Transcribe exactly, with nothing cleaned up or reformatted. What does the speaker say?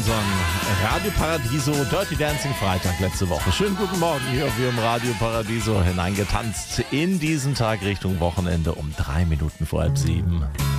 So ein Radio Paradiso, Dirty Dancing Freitag letzte Woche. Schönen guten Morgen, hier wir im Radio Paradiso hineingetanzt in diesen Tag Richtung Wochenende um drei Minuten vor halb sieben.